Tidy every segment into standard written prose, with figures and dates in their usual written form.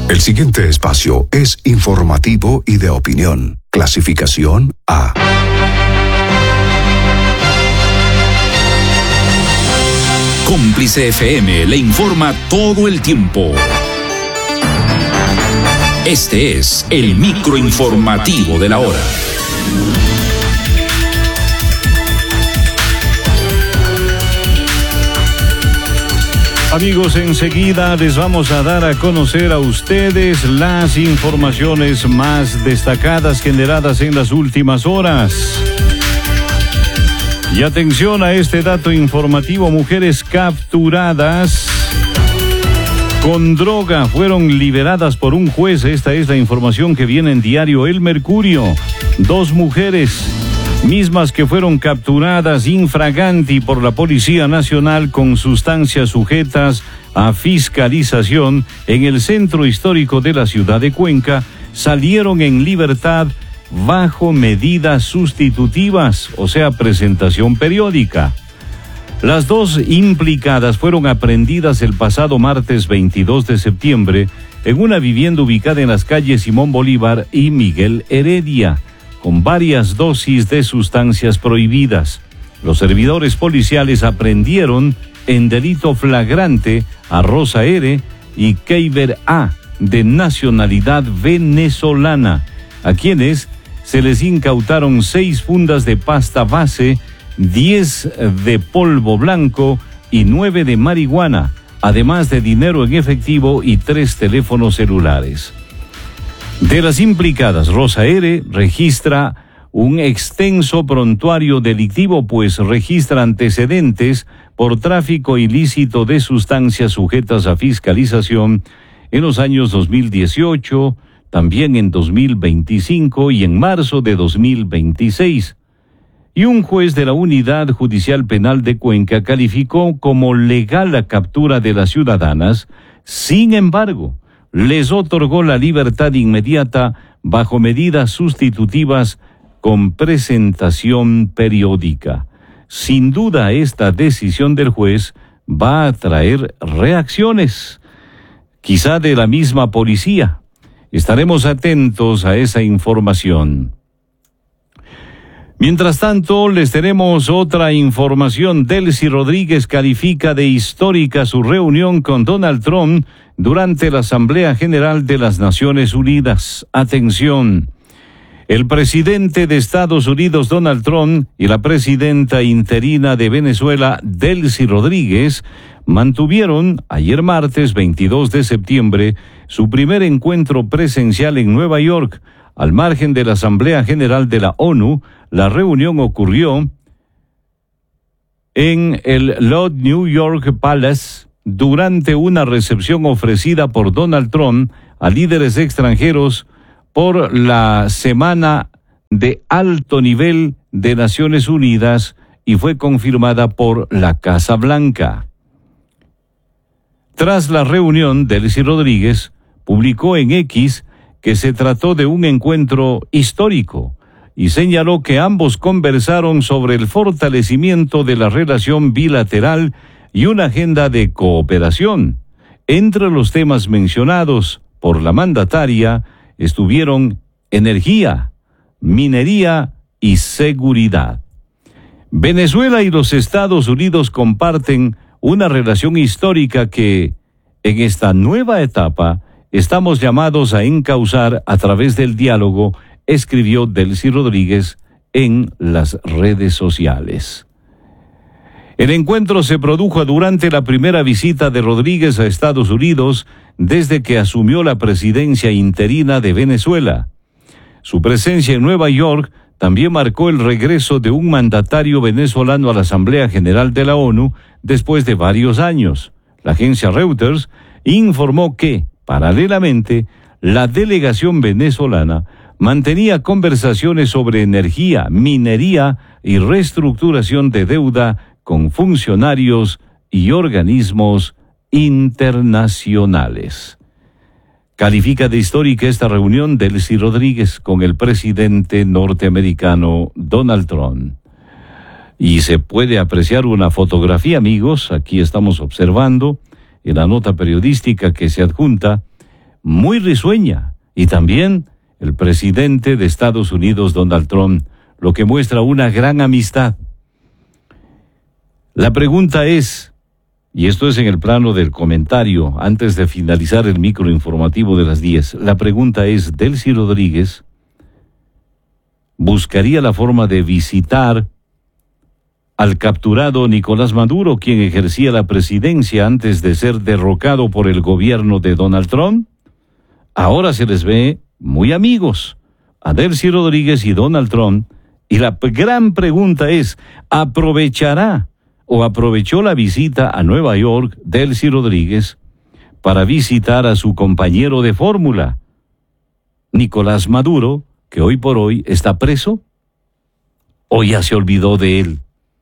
El siguiente espacio es informativo y de opinión. Clasificación A. Cómplice FM le informa todo el tiempo. Este es el microinformativo de la hora. Amigos, enseguida les vamos a dar a conocer a ustedes las informaciones más destacadas generadas en las últimas horas. Y atención a este dato informativo: mujeres capturadas con droga fueron liberadas por un juez. Esta es la información que viene en diario El Mercurio. 2 mujeres, mismas que fueron capturadas infraganti por la Policía Nacional con sustancias sujetas a fiscalización en el centro histórico de la ciudad de Cuenca, salieron en libertad bajo medidas sustitutivas, o sea, presentación periódica. Las 2 implicadas fueron aprehendidas el pasado martes 22 de septiembre en una vivienda ubicada en las calles Simón Bolívar y Miguel Heredia, con varias dosis de sustancias prohibidas. Los servidores policiales aprehendieron en delito flagrante a Rosa R. y Keiber A., de nacionalidad venezolana, a quienes se les incautaron 6 fundas de pasta base, 10 de polvo blanco y 9 de marihuana, además de dinero en efectivo y 3 teléfonos celulares. De las implicadas, Rosa R. registra un extenso prontuario delictivo, pues registra antecedentes por tráfico ilícito de sustancias sujetas a fiscalización en los años 2018, también en 2025 y en marzo de 2026. Y un juez de la Unidad Judicial Penal de Cuenca calificó como legal la captura de las ciudadanas. Sin embargo, les otorgó la libertad inmediata bajo medidas sustitutivas con presentación periódica. Sin duda, esta decisión del juez va a traer reacciones, quizá de la misma policía. Estaremos atentos a esa información. Mientras tanto, les tenemos otra información. Delcy Rodríguez califica de histórica su reunión con Donald Trump durante la Asamblea General de las Naciones Unidas. Atención. El presidente de Estados Unidos, Donald Trump, y la presidenta interina de Venezuela, Delcy Rodríguez, mantuvieron ayer martes 22 de septiembre su primer encuentro presencial en Nueva York. Al margen de la Asamblea General de la ONU, la reunión ocurrió en el Lord New York Palace durante una recepción ofrecida por Donald Trump a líderes extranjeros por la Semana de Alto Nivel de Naciones Unidas y fue confirmada por la Casa Blanca. Tras la reunión, Delcy Rodríguez publicó en X que se trató de un encuentro histórico y señaló que ambos conversaron sobre el fortalecimiento de la relación bilateral y una agenda de cooperación. Entre los temas mencionados por la mandataria estuvieron energía, minería y seguridad. Venezuela y los Estados Unidos comparten una relación histórica que, en esta nueva etapa, estamos llamados a encauzar a través del diálogo, escribió Delcy Rodríguez en las redes sociales. El encuentro se produjo durante la primera visita de Rodríguez a Estados Unidos desde que asumió la presidencia interina de Venezuela. Su presencia en Nueva York también marcó el regreso de un mandatario venezolano a la Asamblea General de la ONU después de varios años. La agencia Reuters informó que, paralelamente, la delegación venezolana mantenía conversaciones sobre energía, minería y reestructuración de deuda con funcionarios y organismos internacionales. Califica de histórica esta reunión Delcy Rodríguez con el presidente norteamericano Donald Trump. Y se puede apreciar una fotografía, amigos, aquí estamos observando en la nota periodística que se adjunta muy risueña, y también el presidente de Estados Unidos, Donald Trump, lo que muestra una gran amistad. La pregunta es, y esto es en el plano del comentario, antes de finalizar el microinformativo de las 10, la pregunta es, Delcy Rodríguez buscaría la forma de visitar al capturado Nicolás Maduro, quien ejercía la presidencia antes de ser derrocado por el gobierno de Donald Trump. Ahora se les ve muy amigos, a Delcy Rodríguez y Donald Trump, y la gran pregunta es, ¿aprovechará o aprovechó la visita a Nueva York Delcy Rodríguez para visitar a su compañero de fórmula, Nicolás Maduro, que hoy por hoy está preso, o ya se olvidó de él?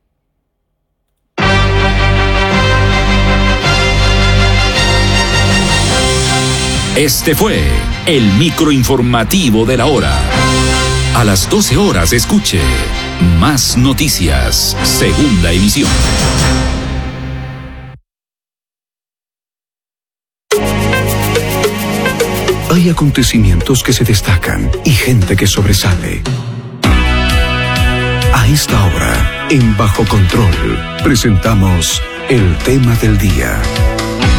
Este fue el microinformativo de la hora. A las 12 horas escuche Más Noticias, segunda emisión. Hay acontecimientos que se destacan y gente que sobresale. A esta hora, en Bajo Control, presentamos el tema del día.